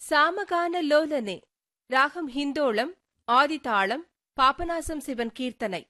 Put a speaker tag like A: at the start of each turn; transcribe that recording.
A: சாமகான லோலனே. ராகம் ஹிந்தோளம், ஆதிதாளம், பாபநாசம் சிவன் கீர்த்தனை.